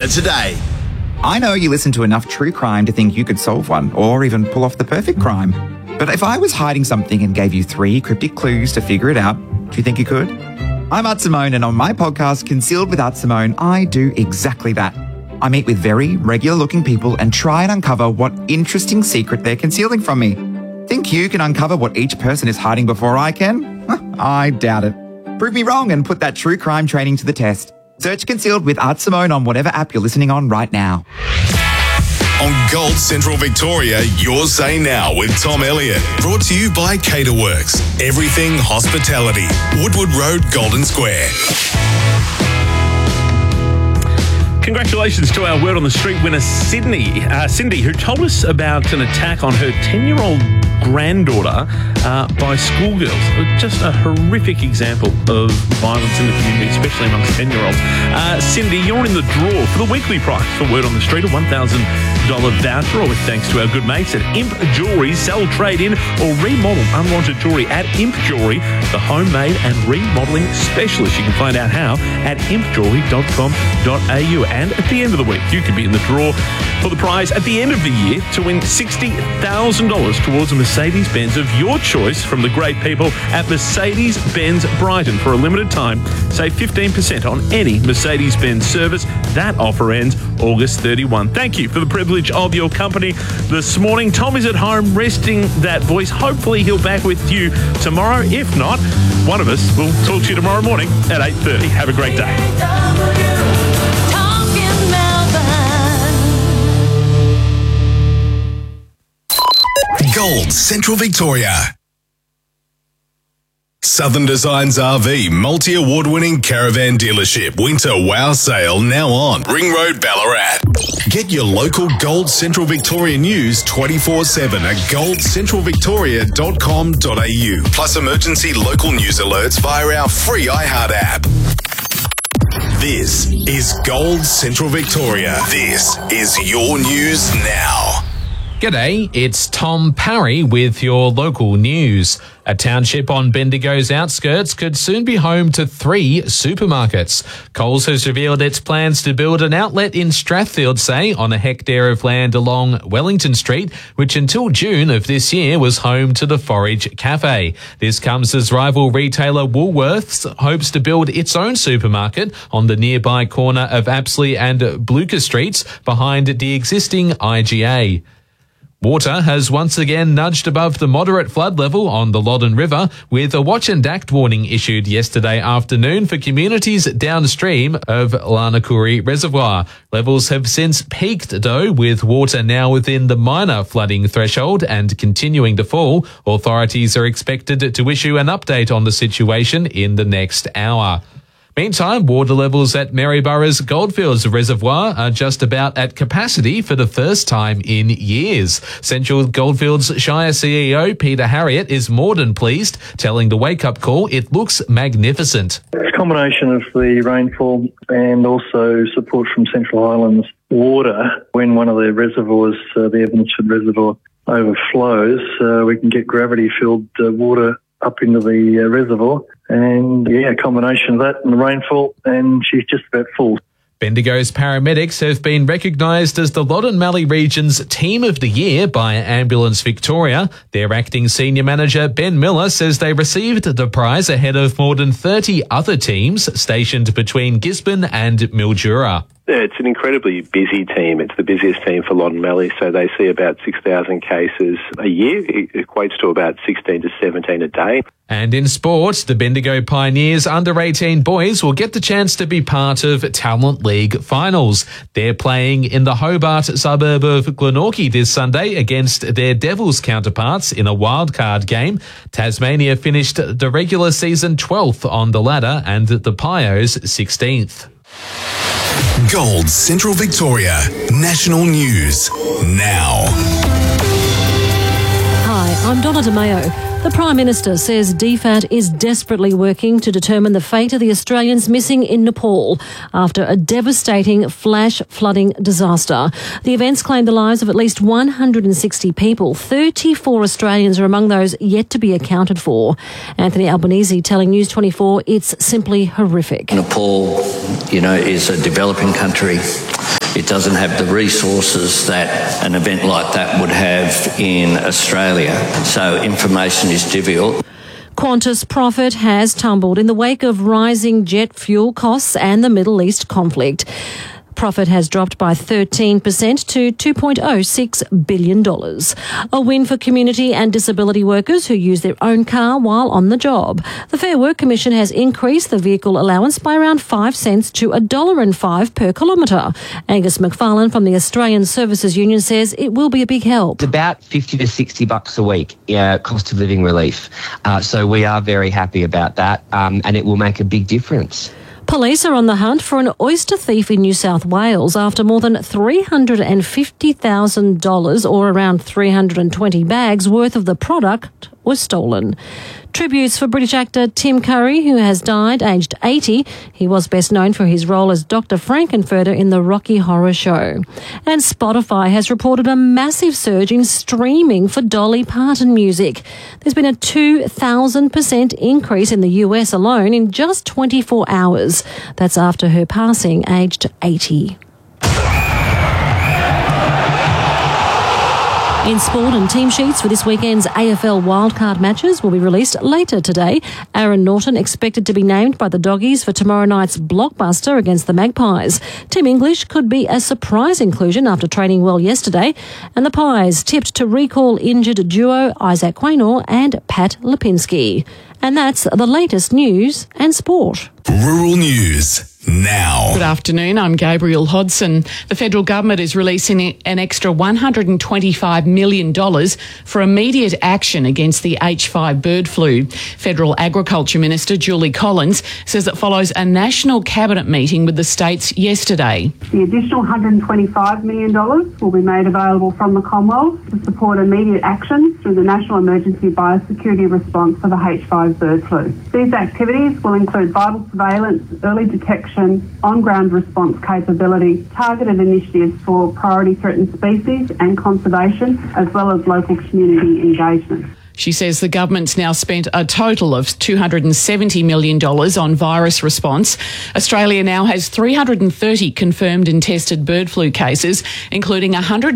today. I know you listen to enough true crime to think you could solve one, or even pull off the perfect crime. But if I was hiding something and gave you 3 cryptic clues to figure it out, do you think you could? I'm Art Simone, and on my podcast, Concealed with Art Simone, I do exactly that. I meet with very regular-looking people and try and uncover what interesting secret they're concealing from me. Think you can uncover what each person is hiding before I can? I doubt it. Prove me wrong and put that true crime training to the test. Search Concealed with Art Simone on whatever app you're listening on right now. On Gold Central Victoria, Your Say Now with Tom Elliott. Brought to you by Caterworks. Everything hospitality. Woodward Road, Golden Square. Congratulations to our Word on the Street winner, Cindy, who told us about an attack on her 10-year-old granddaughter by schoolgirls. Just a horrific example of violence in the community, especially amongst 10-year-olds. Cindy, you're in the draw for the weekly prize for Word on the Street, a $1,000 voucher, with thanks to our good mates at Imp Jewelry. Sell, trade in or remodel unwanted jewelry at Imp Jewelry, the homemade and remodeling specialist. You can find out how at impjewelry.com.au. And at the end of the week, you could be in the draw for the prize at the end of the year to win $60,000 towards a Mercedes-Benz of your choice from the great people at Mercedes-Benz Brighton. For a limited time, save 15% on any Mercedes-Benz service. That offer ends August 31. Thank you for the privilege of your company this morning. Tom is at home resting that voice. Hopefully he'll back with you tomorrow. If not, one of us will talk to you tomorrow morning at 8:30. Have a great day. Gold Central Victoria. Southern Designs RV multi-award-winning caravan dealership winter wow sale now on Ring Road, Ballarat. Get your local Gold Central Victoria news 24/7 at goldcentralvictoria.com.au. Plus emergency local news alerts via our free iHeart app. This is Gold Central Victoria. This is your news now. G'day, it's Tom Parry with your local news. A township on Bendigo's outskirts could soon be home to 3 supermarkets. Coles has revealed its plans to build an outlet in Strathfield, on a hectare of land along Wellington Street, which until June of this year was home to the Forage Cafe. This comes as rival retailer Woolworths hopes to build its own supermarket on the nearby corner of Apsley and Blucher Streets behind the existing IGA. Water has once again nudged above the moderate flood level on the Loddon River, with a watch and act warning issued yesterday afternoon for communities downstream of Lanakuri Reservoir. Levels have since peaked, though, with water now within the minor flooding threshold and continuing to fall. Authorities are expected to issue an update on the situation in the next hour. Meantime, water levels at Maryborough's Goldfields Reservoir are just about at capacity for the first time in years. Central Goldfields Shire CEO Peter Harriott is more than pleased, telling the Wake Up Call it looks magnificent. It's a combination of the rainfall and also support from Central Highlands Water. When one of the reservoirs, the Evansford Reservoir, overflows, we can get gravity-filled water up into the reservoir. And, a combination of that and the rainfall, and she's just about full. Bendigo's paramedics have been recognised as the Loddon Mallee region's Team of the Year by Ambulance Victoria. Their acting senior manager, Ben Miller, says they received the prize ahead of more than 30 other teams stationed between Gisborne and Mildura. Yeah, it's an incredibly busy team. It's the busiest team for Loddon Mallee, so they see about 6,000 cases a year. It equates to about 16 to 17 a day. And in sport, the Bendigo Pioneers under-18 boys will get the chance to be part of Talent League finals. They're playing in the Hobart suburb of Glenorchy this Sunday against their Devils counterparts in a wildcard game. Tasmania finished the regular season 12th on the ladder and the Pios 16th. Gold Central Victoria. National News now. Hi, I'm Donna DeMayo. The Prime Minister says DFAT is desperately working to determine the fate of the Australians missing in Nepal after a devastating flash flooding disaster. The events claimed the lives of at least 160 people. 34 Australians are among those yet to be accounted for. Anthony Albanese telling News 24 it's simply horrific. Nepal, is a developing country. It doesn't have the resources that an event like that would have in Australia. So information is difficult. Qantas profit has tumbled in the wake of rising jet fuel costs and the Middle East conflict. Profit has dropped by 13% to $2.06 billion. A win for community and disability workers who use their own car while on the job. The Fair Work Commission has increased the vehicle allowance by around 5 cents to $1.05 per kilometre. Angus McFarlane from the Australian Services Union says it will be a big help. It's about $50 to $60 a week, cost of living relief. So we are very happy about that, and it will make a big difference. Police are on the hunt for an oyster thief in New South Wales after more than $350,000 or around 320 bags worth of the product was stolen. Tributes for British actor Tim Curry, who has died aged 80. He was best known for his role as Dr. Frankenfurter in the Rocky Horror Show. And Spotify has reported a massive surge in streaming for Dolly Parton music. There's been a 2,000% increase in the US alone in just 24 hours. That's after her passing aged 80. In sport, and team sheets for this weekend's AFL wildcard matches will be released later today. Aaron Norton expected to be named by the Doggies for tomorrow night's blockbuster against the Magpies. Tim English could be a surprise inclusion after training well yesterday. And the Pies tipped to recall injured duo Isaac Quaynor and Pat Lipinski. And that's the latest news and sport. Rural News now. Good afternoon, I'm Gabriel Hodson. The federal government is releasing an extra $125 million for immediate action against the H5 bird flu. Federal Agriculture Minister Julie Collins says it follows a national cabinet meeting with the states yesterday. The additional $125 million will be made available from the Commonwealth to support immediate action through the National Emergency Biosecurity Response for the H5 bird flu. These activities will include vital surveillance, early detection, on-ground response capability, targeted initiatives for priority threatened species and conservation, as well as local community engagement. She says the government's now spent a total of $270 million on virus response. Australia now has 330 confirmed and tested bird flu cases, including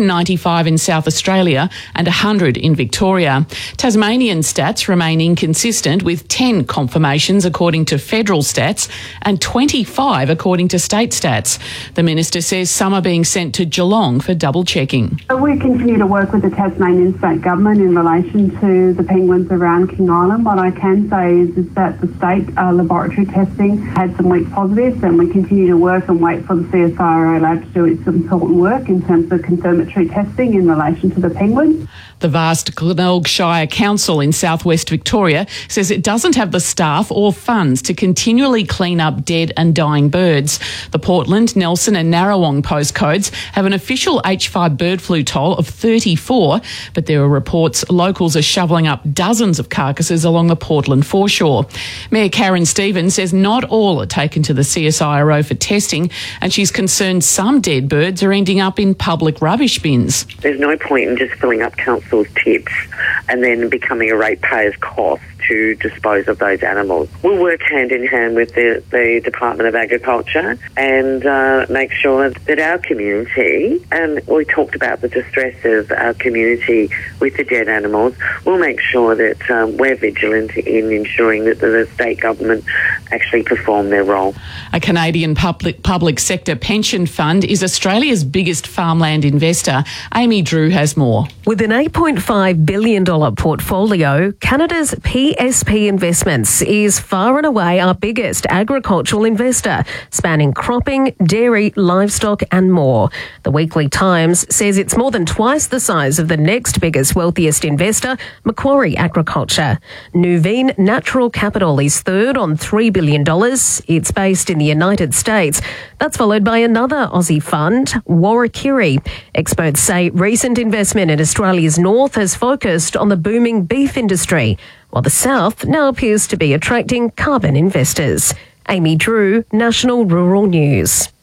195 in South Australia and 100 in Victoria. Tasmanian stats remain inconsistent, with 10 confirmations according to federal stats and 25 according to state stats. The minister says some are being sent to Geelong for double checking. We continue to work with the Tasmanian state government in relation to the penguins around King Island. What I can say is that the state laboratory testing had some weak positives, and we continue to work and wait for the CSIRO lab to do its important work in terms of confirmatory testing in relation to the penguins. The vast Glenelg Shire Council in southwest Victoria says it doesn't have the staff or funds to continually clean up dead and dying birds. The Portland, Nelson and Narrawong postcodes have an official H5 bird flu toll of 34, but there are reports locals are shoveling up dozens of carcasses along the Portland foreshore. Mayor Karen Stevens says not all are taken to the CSIRO for testing, and she's concerned some dead birds are ending up in public rubbish bins. There's no point in just filling up council's tips and then becoming a ratepayer's cost to dispose of those animals. We'll work hand in hand with the Department of Agriculture and make sure that our community, and we talked about the distress of our community with the dead animals, we'll make sure that we're vigilant in ensuring that the state government actually perform their role. A Canadian public sector pension fund is Australia's biggest farmland investor. Amy Drew has more. With an $8.5 billion portfolio, Canada's PSP Investments is far and away our biggest agricultural investor, spanning cropping, dairy, livestock and more. The Weekly Times says it's more than twice the size of the next biggest, wealthiest investor, Macquarie Agriculture. Nuveen Natural Capital is third on $3 billion. It's based in the United States. That's followed by another Aussie fund, Warrakirri. Experts say recent investment in Australia's north has focused on the booming beef industry, while the south now appears to be attracting carbon investors. Amy Drew, National Rural News.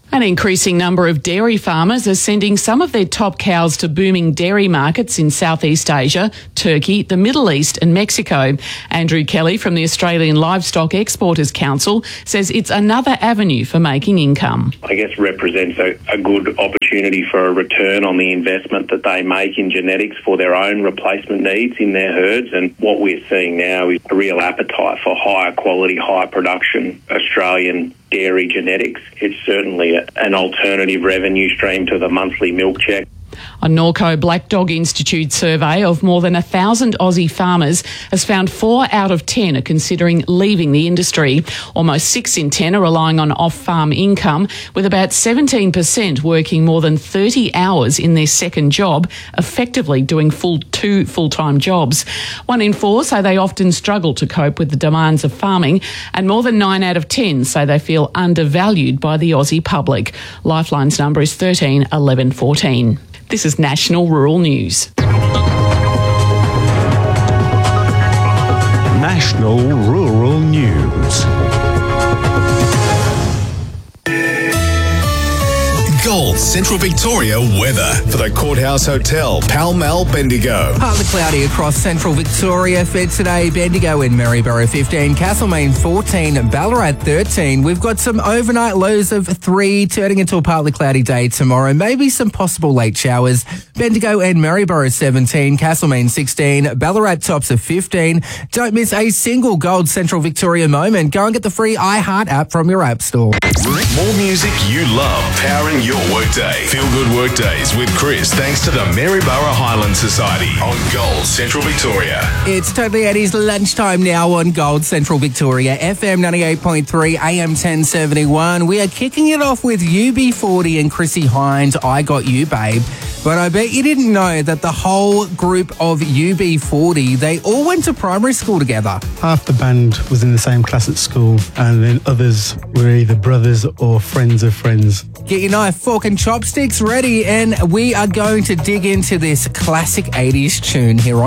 An increasing number of dairy farmers are sending some of their top cows to booming dairy markets in Southeast Asia, Turkey, the Middle East and Mexico. Andrew Kelly from the Australian Livestock Exporters Council says it's another avenue for making income. I guess represents a good opportunity for a return on the investment that they make in genetics for their own replacement needs in their herds. And what we're seeing now is a real appetite for higher quality, high production Australian dairy genetics. It's certainly an alternative revenue stream to the monthly milk check. A Norco Black Dog Institute survey of more than 1,000 Aussie farmers has found 4 out of 10 are considering leaving the industry. Almost 6 in 10 are relying on off-farm income, with about 17% working more than 30 hours in their second job, effectively doing 2 full-time jobs. 1 in 4 say they often struggle to cope with the demands of farming, and more than 9 out of 10 say they feel undervalued by the Aussie public. Lifeline's number is 13 11 14. This is National Rural News. National Rural News. Gold Central Victoria weather for the Courthouse Hotel, Pall Mall, Bendigo. Partly cloudy across Central Victoria for today. Bendigo and Maryborough 15, Castlemaine 14, Ballarat 13. We've got some overnight lows of 3, turning into a partly cloudy day tomorrow. Maybe some possible late showers. Bendigo and Maryborough 17, Castlemaine 16, Ballarat tops of 15. Don't miss a single Gold Central Victoria moment. Go and get the free iHeart app from your app store. More music you love, powering your workday. Feel Good Workdays with Chris, thanks to the Maryborough Highland Society on Gold Central Victoria. It's totally Eddie's lunchtime now on Gold Central Victoria, FM 98.3, AM 1071. We are kicking it off with UB40 and Chrissy Hines, I Got You, Babe. But I bet you didn't know that the whole group of UB40, they all went to primary school together. Half the band was in the same class at school, and then others were either brothers or friends of friends. Get your knife, fork and chopsticks ready, and we are going to dig into this classic 80s tune here on